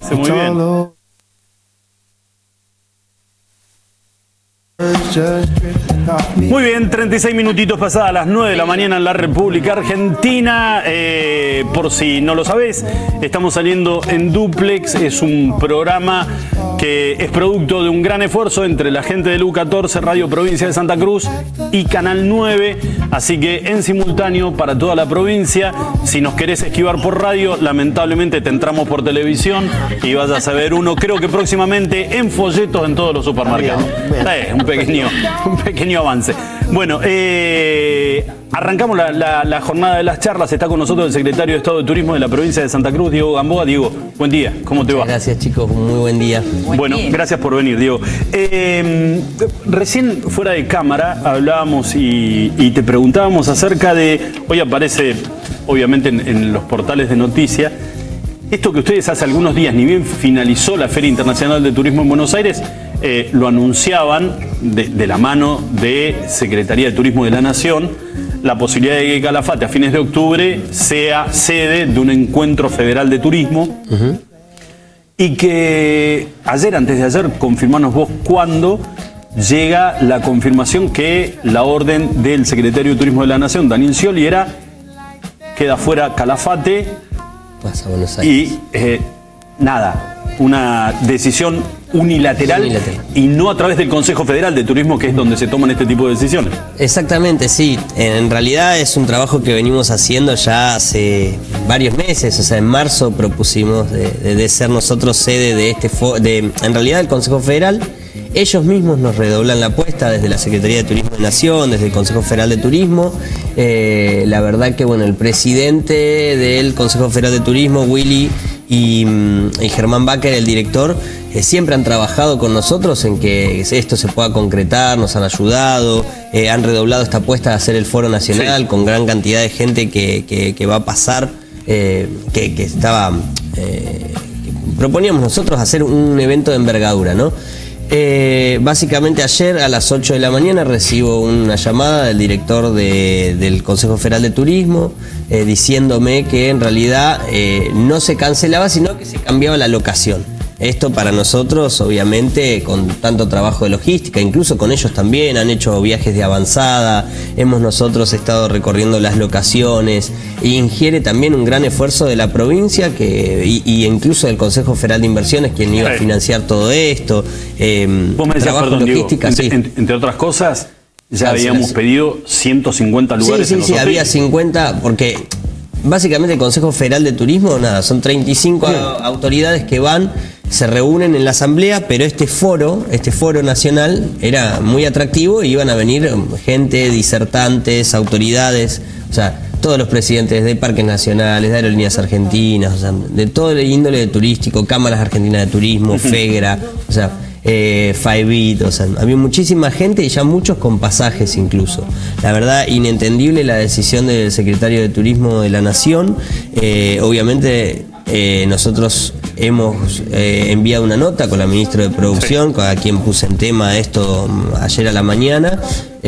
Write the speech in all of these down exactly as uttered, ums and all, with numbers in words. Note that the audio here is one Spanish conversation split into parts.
Muy bien. Muy bien, treinta y seis minutitos pasadas las nueve de la mañana en la República Argentina. Eh, por si no lo sabés, estamos saliendo en Duplex. Es un programa que es producto de un gran esfuerzo entre la gente del U catorce, Radio Provincia de Santa Cruz y Canal nueve. Así que en simultáneo para toda la provincia. Si nos querés esquivar por radio, lamentablemente te entramos por televisión y vas a saber uno, creo que próximamente en folletos en todos los supermercados. Eh, un pequeño, un pequeño avance. Bueno, eh, arrancamos la, la, la jornada de las charlas. Está con nosotros el secretario de Estado de Turismo de la provincia de Santa Cruz, Diego Gamboa. Diego, buen día, ¿cómo te va? Gracias, chicos, muy buen día. Buen bueno, día. Gracias por venir, Diego. Eh, recién fuera de cámara hablábamos y, y te preguntábamos acerca de, hoy aparece obviamente en, en los portales de noticias, esto que ustedes hace algunos días, ni bien finalizó la Feria Internacional de Turismo en Buenos Aires, eh, lo anunciaban de, de la mano de Secretaría de Turismo de la Nación, la posibilidad de que Calafate a fines de octubre sea sede de un encuentro federal de turismo. Uh-huh. Y que ayer, antes de ayer, confirmanos vos cuándo llega la confirmación que la orden del secretario de Turismo de la Nación, Daniel Scioli, era queda fuera Calafate. Pasa a Buenos Aires. Y eh, nada, una decisión unilateral, unilateral y no a través del Consejo Federal de Turismo, que es donde se toman este tipo de decisiones. Exactamente, sí. En realidad es un trabajo que venimos haciendo ya hace varios meses. O sea, en marzo propusimos de, de, de ser nosotros sede de este fo de, en realidad del Consejo Federal. Ellos mismos nos redoblan la apuesta desde la Secretaría de Turismo de Nación, desde el Consejo Federal de Turismo. Eh, la verdad que bueno, el presidente del Consejo Federal de Turismo, Willy, y, y Germán Bacher, el director, eh, siempre han trabajado con nosotros en que esto se pueda concretar, nos han ayudado, eh, han redoblado esta apuesta de hacer el Foro Nacional, sí, con gran cantidad de gente que, que, que va a pasar, eh, que, que estaba, eh, que proponíamos nosotros hacer un evento de envergadura, ¿no? Eh, básicamente ayer a las ocho de la mañana recibo una llamada del director de, del Consejo Federal de Turismo eh, diciéndome que en realidad eh, no se cancelaba, sino que se cambiaba la locación. Esto para nosotros, obviamente, con tanto trabajo de logística, incluso con ellos también, han hecho viajes de avanzada, hemos nosotros estado recorriendo las locaciones, e ingiere también un gran esfuerzo de la provincia que, y, y incluso del Consejo Federal de Inversiones, quien iba a financiar todo esto. Eh, Vos me decías, trabajo perdón, logística, Diego, sí. entre, entre otras cosas, ya Gracias. habíamos pedido ciento cincuenta lugares. Sí, sí, en los sí, hoteles. había cincuenta, porque básicamente el Consejo Federal de Turismo, nada, son treinta y cinco sí. autoridades que van, se reúnen en la asamblea, pero este foro, este foro nacional era muy atractivo y iban a venir gente, disertantes, autoridades, o sea, todos los presidentes de parques nacionales, de aerolíneas argentinas, o sea, de todo el índole de turístico, cámaras argentinas de turismo, FEGRA, o sea, eh, Faibit, o sea, había muchísima gente y ya muchos con pasajes incluso. La verdad, inentendible la decisión del secretario de Turismo de la Nación. Eh, obviamente eh, nosotros hemos eh, enviado una nota con la ministra de Producción, sí. a quien puse en tema esto ayer a la mañana,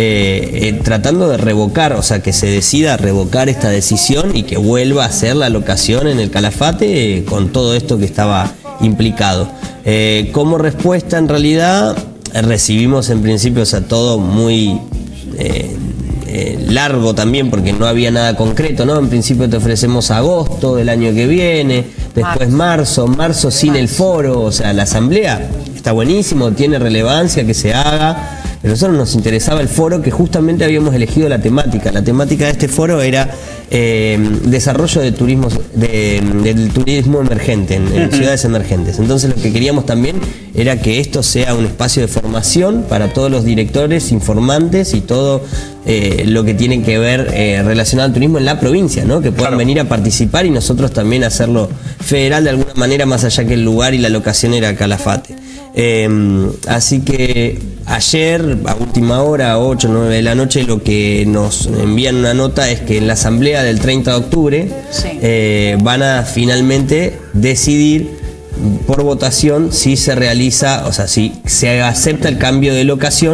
eh, eh, tratando de revocar, o sea, que se decida revocar esta decisión y que vuelva a ser la locación en el Calafate eh, con todo esto que estaba implicado. Eh, como respuesta, en realidad, eh, recibimos en principio, o sea, todo muy eh, eh, largo también, porque no había nada concreto, ¿no? En principio te ofrecemos agosto del año que viene, después marzo, marzo sin el foro, o sea, la asamblea está buenísimo, tiene relevancia que se haga, pero a nosotros nos interesaba el foro, que justamente habíamos elegido la temática. La temática de este foro era eh, desarrollo de turismo, de, del turismo emergente en, en ciudades emergentes. Entonces lo que queríamos también era que esto sea un espacio de formación para todos los directores, informantes y todo eh, lo que tiene que ver eh, relacionado al turismo en la provincia, ¿no? Que puedan claro. venir a participar y nosotros también hacerlo federal de alguna manera, más allá que el lugar y la locación era Calafate. Eh, así que ayer, a última hora, ocho o nueve de la noche, lo que nos envían una nota es que en la asamblea del treinta de octubre sí. eh, van a finalmente decidir por votación si se realiza, o sea, si se acepta el cambio de locación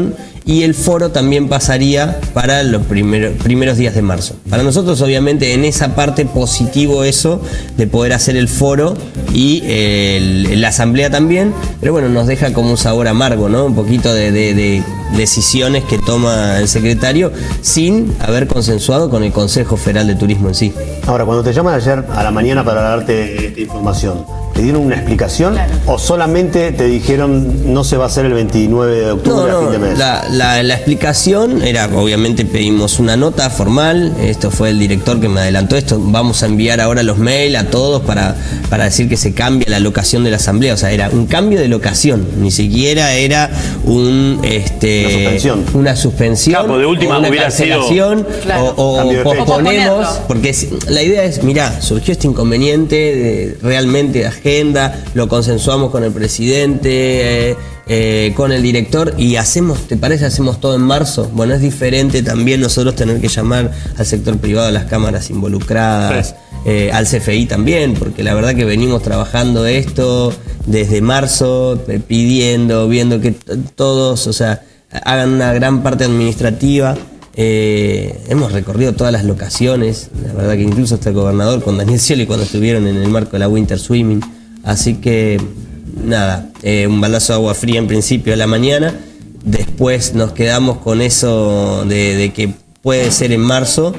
y el foro también pasaría para los primeros, primeros días de marzo. Para nosotros, obviamente, en esa parte positivo eso de poder hacer el foro y eh, el, la asamblea también, pero bueno, nos deja como un sabor amargo, ¿no? Un poquito de, de, de decisiones que toma el secretario sin haber consensuado con el Consejo Federal de Turismo en sí. Ahora, cuando te llaman ayer a la mañana para darte esta información, ¿te dieron una explicación? Claro. ¿O solamente te dijeron no se va a hacer el veintinueve de octubre no, a fin de mes? La, la, la explicación era, obviamente pedimos una nota formal, esto fue el director que me adelantó esto, vamos a enviar ahora los mails a todos para, para decir que se cambia la locación de la asamblea, o sea, era un cambio de locación, ni siquiera era un este una suspensión. Una suspensión claro, de última o una hubiera cancelación sido... claro. o, o posponemos, porque la idea es, mirá, surgió este inconveniente de, realmente de agenda, lo consensuamos con el presidente, eh, eh, con el director y hacemos, ¿te parece? Hacemos todo en marzo. Bueno, es diferente también nosotros tener que llamar al sector privado, a las cámaras involucradas, sí. eh, al C F I también, porque la verdad que venimos trabajando esto desde marzo, eh, pidiendo, viendo que todos, o sea, hagan una gran parte administrativa. Eh, hemos recorrido todas las locaciones, la verdad que incluso hasta el gobernador con Daniel Scioli cuando estuvieron en el marco de la Winter Swimming, así que nada, eh, un baldazo de agua fría en principio a la mañana, después nos quedamos con eso de, de que puede ser en marzo,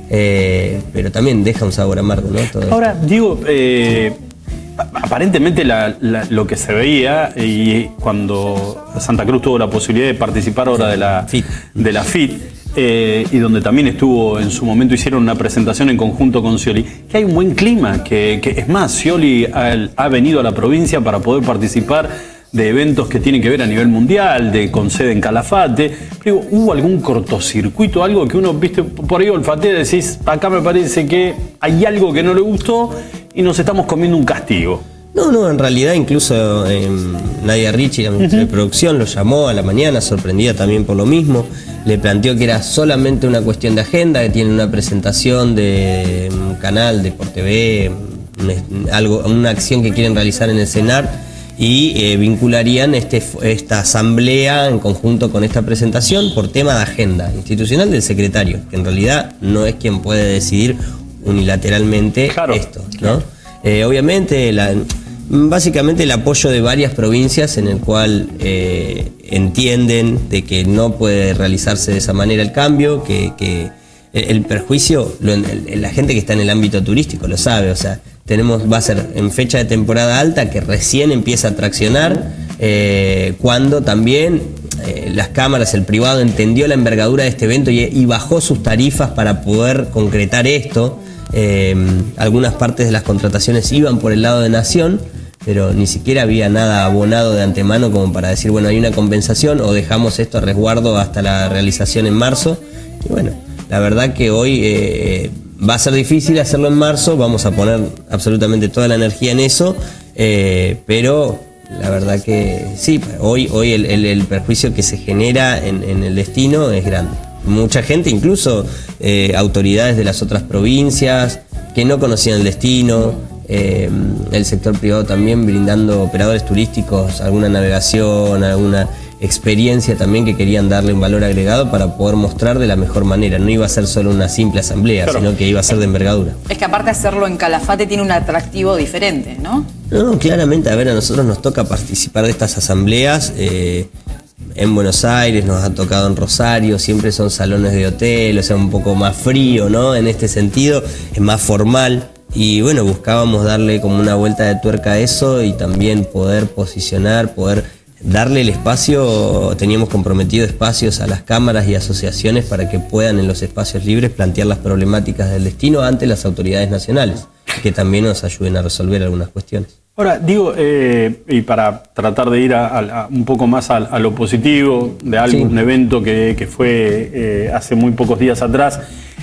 eh, pero también deja un sabor amargo, ¿no? Todo Ahora, esto. digo, eh, aparentemente la, la, lo que se veía y cuando Santa Cruz tuvo la posibilidad de participar ahora de la FIT, de la FIT eh, y donde también estuvo en su momento, hicieron una presentación en conjunto con Scioli, que hay un buen clima, que, que es más, Scioli ha, ha venido a la provincia para poder participar de eventos que tienen que ver a nivel mundial, de con sede en Calafate. Pero ¿hubo algún cortocircuito, algo que uno, viste, por ahí olfatea y decís, acá me parece que hay algo que no le gustó y nos estamos comiendo un castigo? No, no, en realidad incluso eh, Nadia Ricci, la ministra uh-huh. de Producción, lo llamó a la mañana, sorprendida también por lo mismo, le planteó que era solamente una cuestión de agenda, que tienen una presentación de un canal de por T V, un, algo, una acción que quieren realizar en el CENAR y eh, vincularían este, esta asamblea en conjunto con esta presentación por tema de agenda institucional del secretario, que en realidad no es quien puede decidir unilateralmente claro, esto, ¿no? Claro. Eh, obviamente, la, básicamente el apoyo de varias provincias en el cual eh, entienden de que no puede realizarse de esa manera el cambio, que, que el, el perjuicio, lo, el, la gente que está en el ámbito turístico lo sabe, o sea, tenemos, va a ser en fecha de temporada alta que recién empieza a traccionar, eh, cuando también eh, las cámaras, el privado entendió la envergadura de este evento y, y bajó sus tarifas para poder concretar esto. Eh, algunas partes de las contrataciones iban por el lado de Nación, pero ni siquiera había nada abonado de antemano como para decir, bueno, hay una compensación o dejamos esto a resguardo hasta la realización en marzo. Y bueno, la verdad que hoy eh, va a ser difícil hacerlo en marzo, vamos a poner absolutamente toda la energía en eso, eh, pero la verdad que sí, hoy, hoy el, el, el perjuicio que se genera en, en el destino es grande. Mucha gente, incluso eh, autoridades de las otras provincias que no conocían el destino, eh, el sector privado también brindando operadores turísticos alguna navegación, alguna experiencia también que querían darle un valor agregado para poder mostrar de la mejor manera. No iba a ser solo una simple asamblea, claro, sino que iba a ser de envergadura. Es que aparte hacerlo en Calafate tiene un atractivo diferente, ¿no? No, claramente, a ver, a nosotros nos toca participar de estas asambleas. Eh, En Buenos Aires, nos ha tocado en Rosario, siempre son salones de hotel, o sea, un poco más frío, ¿no? En este sentido, es más formal. Y bueno, buscábamos darle como una vuelta de tuerca a eso y también poder posicionar, poder darle el espacio. Teníamos comprometido espacios a las cámaras y asociaciones para que puedan en los espacios libres plantear las problemáticas del destino ante las autoridades nacionales, que también nos ayuden a resolver algunas cuestiones. Ahora, digo, eh, y para tratar de ir a, a, un poco más a, a lo positivo de algún sí. evento que, que fue eh, hace muy pocos días atrás,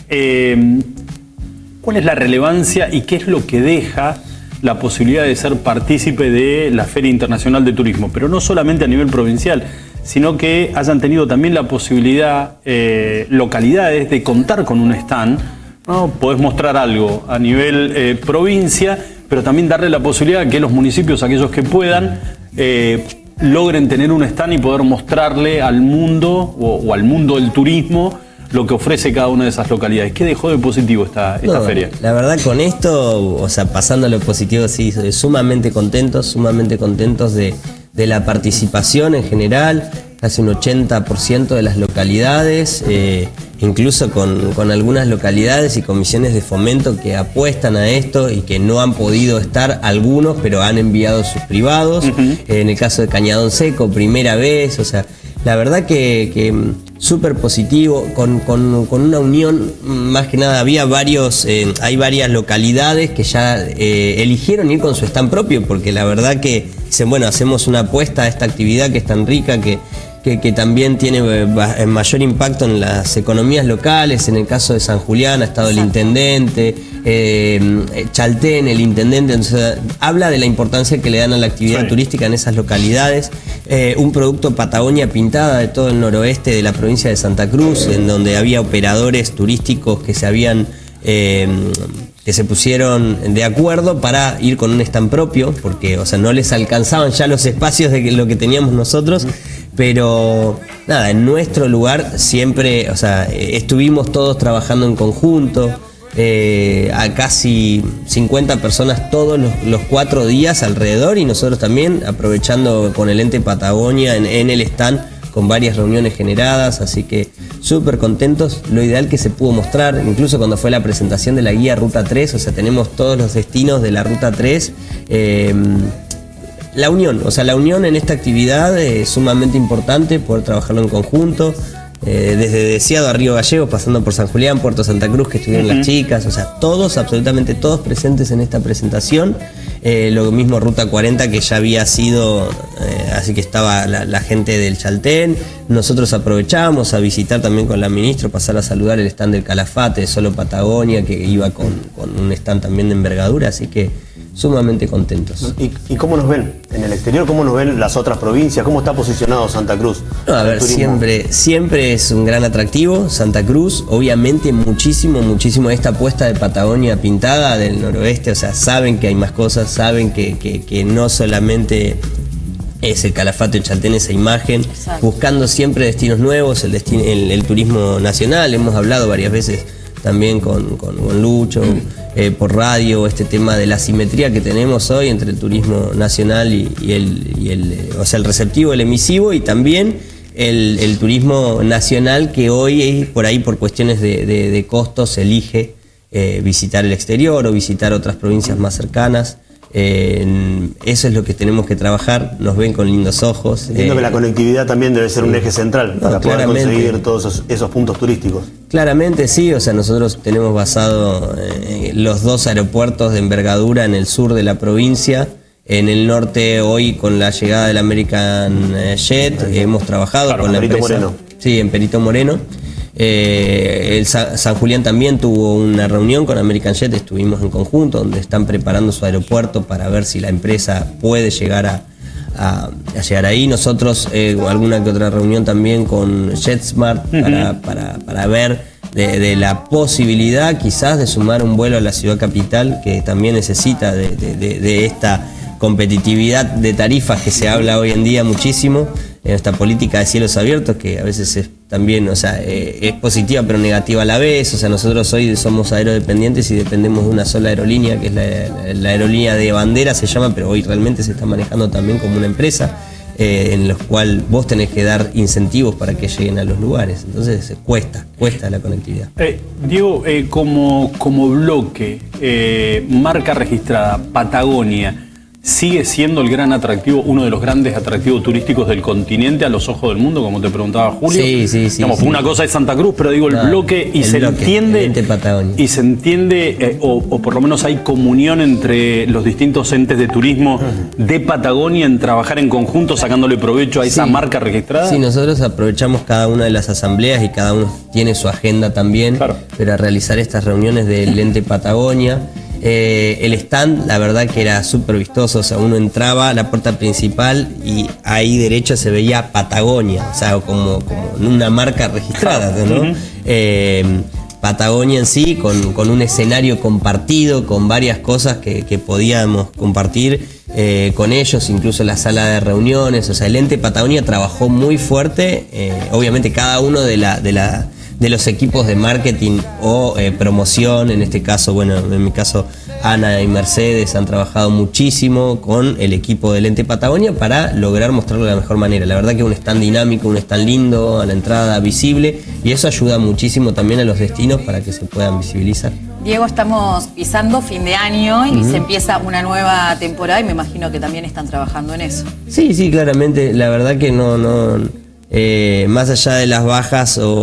eh, ¿cuál es la relevancia y qué es lo que deja la posibilidad de ser partícipe de la Feria Internacional de Turismo? Pero no solamente a nivel provincial, sino que hayan tenido también la posibilidad, eh, localidades, de contar con un stand, ¿no? Podés mostrar algo a nivel eh, provincia, pero también darle la posibilidad a que los municipios, aquellos que puedan, eh, logren tener un stand y poder mostrarle al mundo o, o al mundo del turismo lo que ofrece cada una de esas localidades. ¿Qué dejó de positivo esta, esta no, feria? La verdad, con esto, o sea, pasando a lo positivo, sí, sumamente contentos, sumamente contentos de, de la participación en general, casi un ochenta por ciento de las localidades, eh, incluso con, con algunas localidades y comisiones de fomento que apuestan a esto y que no han podido estar algunos, pero han enviado sus privados. Uh-huh. En el caso de Cañadón Seco, primera vez, o sea, la verdad que, que súper positivo, con, con, con una unión, más que nada, había varios, eh, hay varias localidades que ya eh, eligieron ir con su stand propio, porque la verdad que dicen, bueno, hacemos una apuesta a esta actividad que es tan rica, que Que, que también tiene mayor impacto en las economías locales. En el caso de San Julián ha estado el intendente, eh, Chaltén, el intendente, entonces habla de la importancia que le dan a la actividad sí. turística en esas localidades. Eh, un producto Patagonia pintada de todo el noroeste de la provincia de Santa Cruz, en donde había operadores turísticos que se habían... Eh, que se pusieron de acuerdo para ir con un stand propio, porque, o sea, no les alcanzaban ya los espacios de lo que teníamos nosotros, pero nada, en nuestro lugar siempre, o sea, estuvimos todos trabajando en conjunto, eh, a casi cincuenta personas todos los, los cuatro días alrededor, y nosotros también aprovechando con el ente Patagonia en, en el stand, con varias reuniones generadas, así que súper contentos. Lo ideal que se pudo mostrar, incluso cuando fue la presentación de la guía Ruta tres, o sea, tenemos todos los destinos de la Ruta tres. Eh, la unión, o sea, la unión en esta actividad es sumamente importante, poder trabajarlo en conjunto. Eh, desde Deseado a Río Gallegos, pasando por San Julián, Puerto Santa Cruz, que estuvieron uh-huh. las chicas, o sea, todos, absolutamente todos presentes en esta presentación. Eh, lo mismo Ruta cuarenta, que ya había sido, eh, así que estaba la, la gente del Chaltén. Nosotros aprovechamos a visitar también con la ministra, pasar a saludar el stand del Calafate, de Solo Patagonia, que iba con, con un stand también de envergadura, así que sumamente contentos. ¿Y, ¿Y cómo nos ven en el exterior? ¿Cómo nos ven las otras provincias? ¿Cómo está posicionado Santa Cruz? No, a ver, siempre, siempre es un gran atractivo Santa Cruz, obviamente muchísimo, muchísimo esta apuesta de Patagonia pintada del noroeste, o sea, saben que hay más cosas, saben que, que, que no solamente es el Calafate, el Chaltén, esa imagen, exacto. buscando siempre destinos nuevos, el, destino, el, el turismo nacional, hemos hablado varias veces también con, con, con Lucho, mm. eh, por radio, este tema de la simetría que tenemos hoy entre el turismo nacional y, y, el, y el, o sea, el receptivo, el emisivo, y también el, el turismo nacional, que hoy por ahí por cuestiones de, de, de costos elige eh, visitar el exterior o visitar otras provincias más cercanas. Eh, eso es lo que tenemos que trabajar, nos ven con lindos ojos. Entiendo eh, que la conectividad también debe ser sí. un eje central para no, poder conseguir todos esos, esos puntos turísticos. Claramente sí, o sea, nosotros tenemos basado eh, los dos aeropuertos de envergadura en el sur de la provincia. En el norte, hoy con la llegada del American Jet, eh, hemos trabajado claro, con la Perito empresa. Moreno. Sí, en Perito Moreno. Eh, el Sa- San Julián también tuvo una reunión con American Jet, estuvimos en conjunto, donde están preparando su aeropuerto para ver si la empresa puede llegar a, a, a llegar ahí. Nosotros eh, alguna que otra reunión también con JetSmart uh-huh. para, para, para ver de, de la posibilidad quizás de sumar un vuelo a la ciudad capital, que también necesita de, de, de, de esta competitividad de tarifas que se habla hoy en día muchísimo, en esta política de cielos abiertos, que a veces es también, o sea, eh, es positiva pero negativa a la vez. O sea, nosotros hoy somos aerodependientes y dependemos de una sola aerolínea, que es la, la aerolínea de bandera, se llama, pero hoy realmente se está manejando también como una empresa, eh, en los cual vos tenés que dar incentivos para que lleguen a los lugares. Entonces cuesta, cuesta la conectividad. Eh, Diego, eh, como, como bloque, eh, marca registrada, Patagonia, ¿sigue siendo el gran atractivo, uno de los grandes atractivos turísticos del continente a los ojos del mundo, como te preguntaba Julio? Sí, sí, sí. Digamos, sí. Una cosa es Santa Cruz, pero digo el no, bloque y el se bloque, entiende el Patagonia. y se entiende eh, o, o por lo menos hay comunión entre los distintos entes de turismo uh-huh. de Patagonia en trabajar en conjunto, sacándole provecho a esa sí. marca registrada. Sí, nosotros aprovechamos cada una de las asambleas y cada uno tiene su agenda también, claro. para realizar estas reuniones del ente Patagonia. Eh, el stand, la verdad que era súper vistoso, o sea, uno entraba a la puerta principal y ahí derecho se veía Patagonia, o sea, como, como una marca registrada, ¿no? Uh-huh. Eh, Patagonia en sí, con, con un escenario compartido, con varias cosas que, que podíamos compartir, eh, con ellos, incluso la sala de reuniones. O sea, el ente Patagonia trabajó muy fuerte, eh, obviamente cada uno de la, de la de los equipos de marketing o eh, promoción, en este caso, bueno, en mi caso Ana y Mercedes han trabajado muchísimo con el equipo del ente Patagonia para lograr mostrarlo de la mejor manera. La verdad que es un stand dinámico, un stand lindo, a la entrada visible, y eso ayuda muchísimo también a los destinos para que se puedan visibilizar. Diego, estamos pisando fin de año y uh-huh. se empieza una nueva temporada y me imagino que también están trabajando en eso. Sí, sí, claramente. La verdad que no... no Eh, más allá de las bajas o,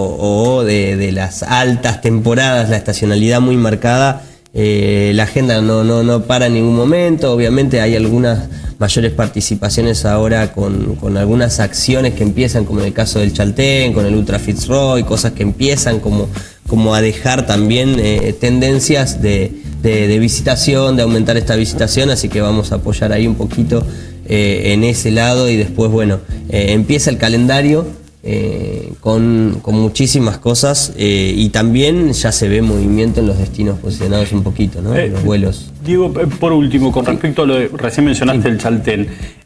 o, o de, de las altas temporadas, la estacionalidad muy marcada, eh, la agenda no, no, no para en ningún momento. Obviamente hay algunas mayores participaciones ahora con, con algunas acciones que empiezan, como en el caso del Chaltén, con el Ultra Fitzroy, cosas que empiezan como, como a dejar también eh, tendencias de, de, de visitación, de aumentar esta visitación, así que vamos a apoyar ahí un poquito Eh, en ese lado, y después, bueno, eh, empieza el calendario eh, con, con muchísimas cosas eh, y también ya se ve movimiento en los destinos posicionados un poquito, ¿no? Eh, los vuelos. Diego, por último, con respecto a lo de, recién mencionaste sí. el Chaltén,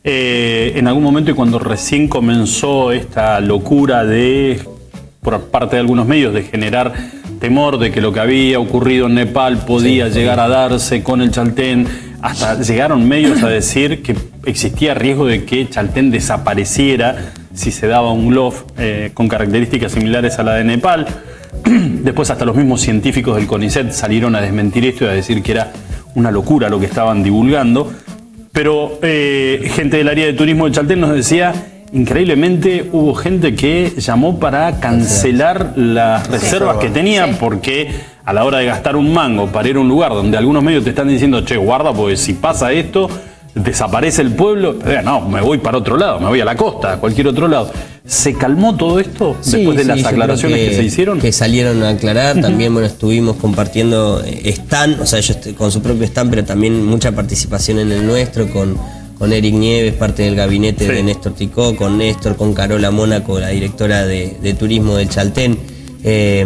eh, en algún momento y cuando recién comenzó esta locura de, por parte de algunos medios, de generar temor de que lo que había ocurrido en Nepal podía sí, llegar a darse con el Chaltén, hasta llegaron medios a decir que existía riesgo de que Chaltén desapareciera si se daba un Glof eh, con características similares a la de Nepal. Después hasta los mismos científicos del CONICET salieron a desmentir esto y a decir que era una locura lo que estaban divulgando. Pero eh, gente del área de turismo de Chaltén nos decía, increíblemente hubo gente que llamó para cancelar las reservas que tenía porque a la hora de gastar un mango para ir a un lugar donde algunos medios te están diciendo, che, guarda, porque si pasa esto, desaparece el pueblo, no, me voy para otro lado, me voy a la costa, a cualquier otro lado. ¿Se calmó todo esto sí, después de sí, las aclaraciones que, que se hicieron? Que salieron a aclarar, también bueno, estuvimos compartiendo stand, o sea, ellos con su propio stand, pero también mucha participación en el nuestro, con, con Eric Nieves, parte del gabinete sí. de Néstor Ticó, con Néstor, con Carola Mónaco, la directora de, de turismo del Chaltén. Eh,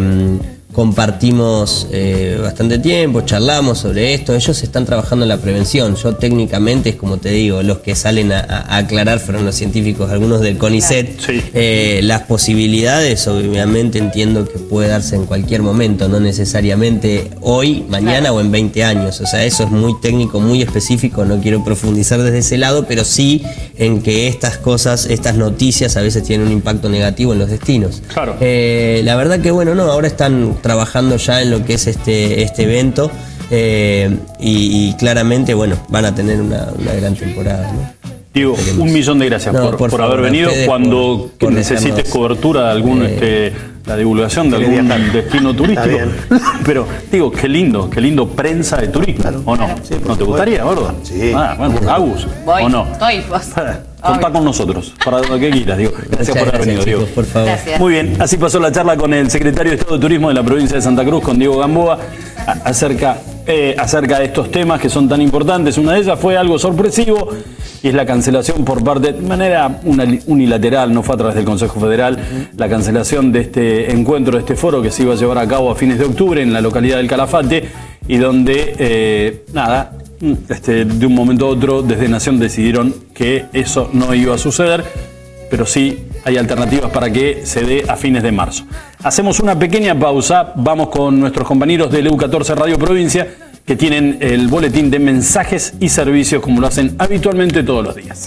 compartimos eh, bastante tiempo, charlamos sobre esto. Ellos están trabajando en la prevención. Yo técnicamente, es como te digo, los que salen a, a aclarar fueron los científicos, algunos del CONICET. Sí. Eh, las posibilidades, obviamente entiendo que puede darse en cualquier momento, no necesariamente hoy, mañana claro. o en veinte años. O sea, eso es muy técnico, muy específico, no quiero profundizar desde ese lado, pero sí en que estas cosas, estas noticias a veces tienen un impacto negativo en los destinos. Claro. Eh, la verdad que bueno, no, ahora están trabajando ya en lo que es este, este evento eh, y, y claramente, bueno, van a tener una, una gran temporada, ¿no? Diego, un millón de gracias no, por, por, por haber venido. Cuando por, por necesites dejarnos, cobertura de algún, eh, este, la divulgación de algún viajar. destino turístico. Pero, digo, qué lindo, qué lindo prensa de turismo, claro. ¿o no? Sí, ¿No te gustaría, gordo? Sí. Ah, bueno, Agus, Voy, ¿o no? Estoy, pues. Contá con nosotros, para lo que quieras, digo. Gracias Muchas por haber gracias, venido, chicos, Diego. por favor. Gracias. Muy bien, así pasó la charla con el secretario de Estado de Turismo de la provincia de Santa Cruz, con Diego Gamboa, a, acerca, eh, acerca de estos temas que son tan importantes. Una de ellas fue algo sorpresivo, y es la cancelación por parte, de manera unilateral, no fue a través del Consejo Federal, uh-huh. la cancelación de este encuentro, de este foro que se iba a llevar a cabo a fines de octubre en la localidad del Calafate, y donde, eh, nada, Este, de un momento a otro desde Nación decidieron que eso no iba a suceder, pero sí hay alternativas para que se dé a fines de marzo. Hacemos una pequeña pausa, vamos con nuestros compañeros de L U catorce Radio Provincia, que tienen el boletín de mensajes y servicios como lo hacen habitualmente todos los días.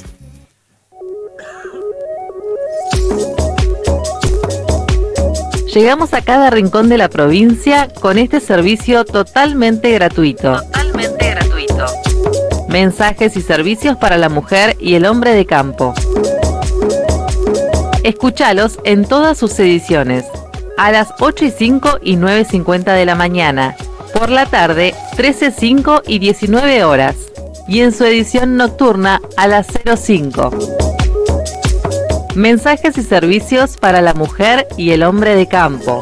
Llegamos a cada rincón de la provincia con este servicio totalmente gratuito. Totalmente gratuito. Mensajes y servicios para la mujer y el hombre de campo. Escúchalos en todas sus ediciones. A las ocho y cinco y nueve y cincuenta de la mañana. Por la tarde, trece cinco y diecinueve horas. Y en su edición nocturna a las cero cinco. Mensajes y servicios para la mujer y el hombre de campo.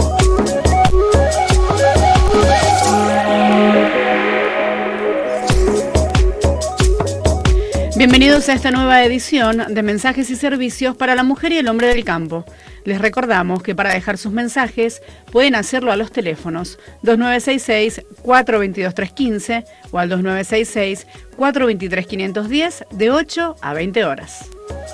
Bienvenidos a esta nueva edición de Mensajes y Servicios para la Mujer y el Hombre del Campo. Les recordamos que para dejar sus mensajes pueden hacerlo a los teléfonos dos nueve seis seis, cuatro dos dos, tres uno cinco o al dos nueve seis seis, cuatro dos tres, cinco uno cero de ocho a veinte horas.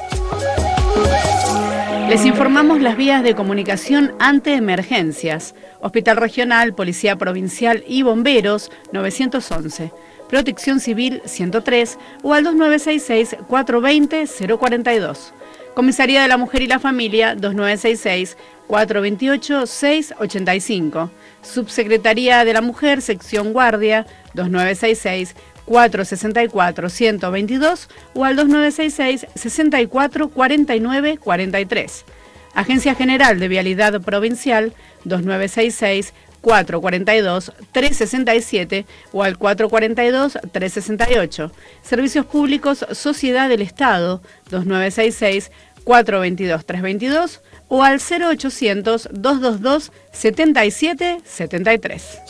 Les informamos las vías de comunicación ante emergencias. Hospital Regional, Policía Provincial y Bomberos novecientos once. Protección Civil ciento tres o al dos nueve seis seis, cuatro dos cero, cero cuatro dos. Comisaría de la Mujer y la Familia dos nueve seis seis, cuatro dos ocho, seis ocho cinco. Subsecretaría de la Mujer, Sección Guardia dos nueve seis seis, cuatro seis cuatro, uno dos dos o al dos nueve seis seis, seis cuatro, cuatro nueve cuatro tres. Agencia General de Vialidad Provincial dos nueve seis seis, cuatro cuatro dos, tres seis siete o al cuatro cuatro dos, tres seis ocho. Servicios Públicos Sociedad del Estado dos nueve seis seis, cuatro dos dos, tres dos dos o al cero ochocientos, dos dos dos, siete siete siete tres.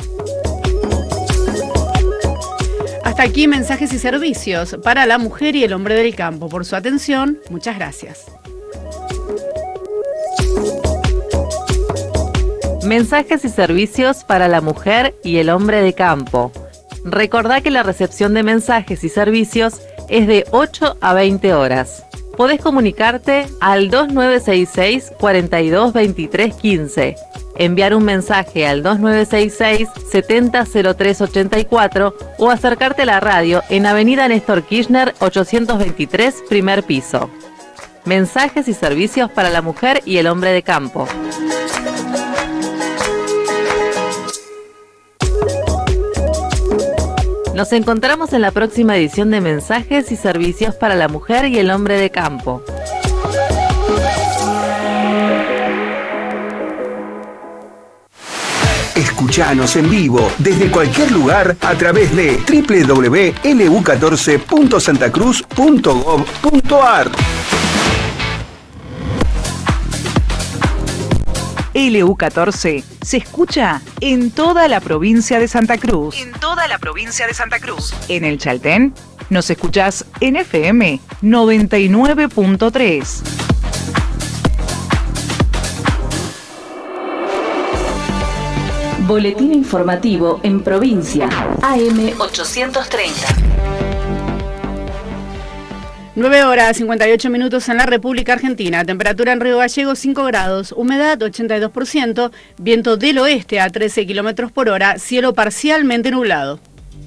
Hasta aquí Mensajes y Servicios para la Mujer y el Hombre del Campo. Por su atención, muchas gracias. Mensajes y servicios para la mujer y el hombre de campo. Recordá que la recepción de mensajes y servicios es de ocho a veinte horas. Podés comunicarte al dos nueve seis seis, cuatro dos, dos tres uno cinco, enviar un mensaje al dos nueve seis seis, siete cero, cero tres ocho cuatro o acercarte a la radio en Avenida Néstor Kirchner ochocientos veintitrés, primer piso. Mensajes y servicios para la mujer y el hombre de campo. Nos encontramos en la próxima edición de Mensajes y Servicios para la Mujer y el Hombre de Campo. Escuchanos en vivo desde cualquier lugar a través de doble u doble u doble u punto ele u catorce punto santa cruz punto gob punto ar. L U catorce se escucha en toda la provincia de Santa Cruz. En toda la provincia de Santa Cruz. En el Chaltén nos escuchás en F M noventa y nueve punto tres. Boletín informativo en provincia. A M ochocientos treinta. nueve horas cincuenta y ocho minutos en la República Argentina. Temperatura en Río Gallegos cinco grados, humedad ochenta y dos por ciento, viento del oeste a trece kilómetros por hora, cielo parcialmente nublado.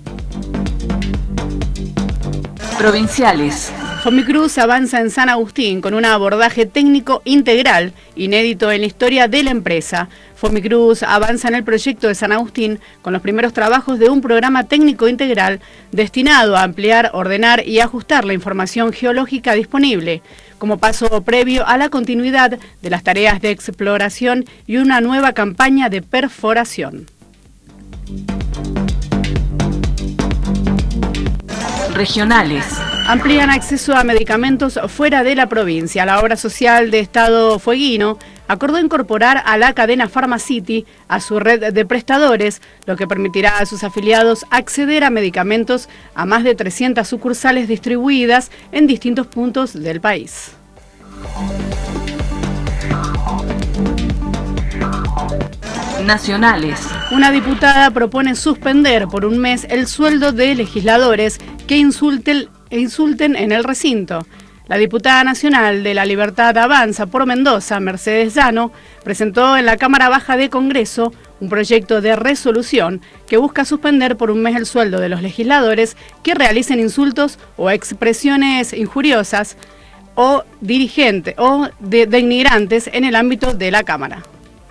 Provinciales. Fomicruz avanza en San Agustín con un abordaje técnico integral, inédito en la historia de la empresa. Fomicruz avanza en el proyecto de San Agustín con los primeros trabajos de un programa técnico integral destinado a ampliar, ordenar y ajustar la información geológica disponible, como paso previo a la continuidad de las tareas de exploración y una nueva campaña de perforación. Regionales. Amplían acceso a medicamentos fuera de la provincia. La obra social de Estado Fueguino acordó incorporar a la cadena Pharmacity a su red de prestadores, lo que permitirá a sus afiliados acceder a medicamentos a más de trescientas sucursales distribuidas en distintos puntos del país. Nacionales. Una diputada propone suspender por un mes el sueldo de legisladores que insulten, insulten en el recinto. La diputada nacional de La Libertad Avanza por Mendoza, Mercedes Llano, presentó en la Cámara Baja de Congreso un proyecto de resolución que busca suspender por un mes el sueldo de los legisladores que realicen insultos o expresiones injuriosas o dirigentes o de, denigrantes en el ámbito de la Cámara.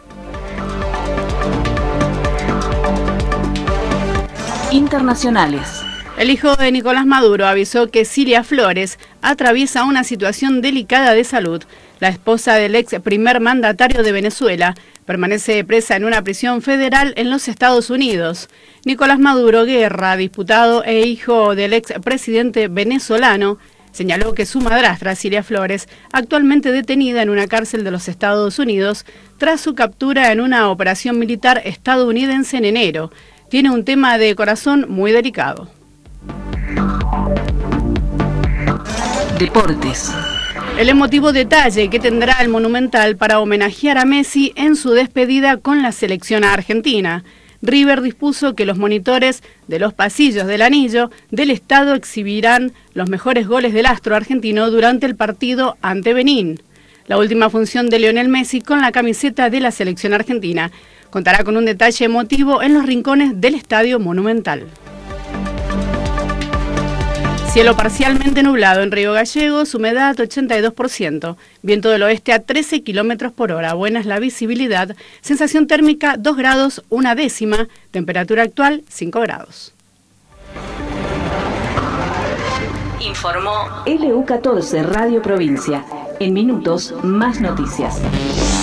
Internacionales. El hijo de Nicolás Maduro avisó que Cilia Flores atraviesa una situación delicada de salud. La esposa del ex primer mandatario de Venezuela permanece presa en una prisión federal en los Estados Unidos. Nicolás Maduro Guerra, diputado e hijo del ex presidente venezolano, señaló que su madrastra, Cilia Flores, actualmente detenida en una cárcel de los Estados Unidos tras su captura en una operación militar estadounidense en enero, tiene un tema de corazón muy delicado. Deportes. El emotivo detalle que tendrá el Monumental para homenajear a Messi en su despedida con la selección argentina. River dispuso que los monitores de los pasillos del anillo del estadio exhibirán los mejores goles del astro argentino durante el partido ante Benín. La última función de Lionel Messi con la camiseta de la selección argentina contará con un detalle emotivo en los rincones del Estadio Monumental. Cielo parcialmente nublado en Río Gallegos, humedad ochenta y dos por ciento, viento del oeste a trece kilómetros por hora, buena es la visibilidad, sensación térmica dos grados una décima, temperatura actual cinco grados. Informó L U catorce Radio Provincia. En minutos, más noticias.